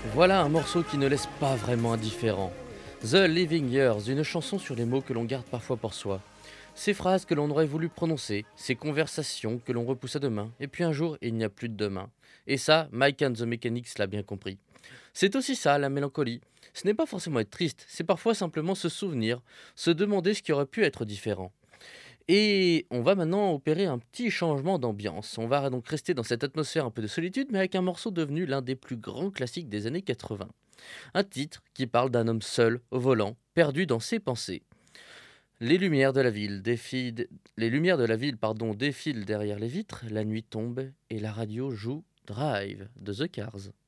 Voilà un morceau qui ne laisse pas vraiment indifférent. The Living Years, une chanson sur les mots que l'on garde parfois pour soi. Ces phrases que l'on aurait voulu prononcer, ces conversations que l'on repousse à demain, et puis un jour, il n'y a plus de demain. Et ça, Mike and the Mechanics l'a bien compris. C'est aussi ça, la mélancolie. Ce n'est pas forcément être triste, c'est parfois simplement se souvenir, se demander ce qui aurait pu être différent. Et on va maintenant opérer un petit changement d'ambiance. On va donc rester dans cette atmosphère un peu de solitude, mais avec un morceau devenu l'un des plus grands classiques des années 80. Un titre qui parle d'un homme seul, au volant, perdu dans ses pensées. Les lumières de la ville les lumières de la ville, défilent derrière les vitres, la nuit tombe et la radio joue Drive de The Cars.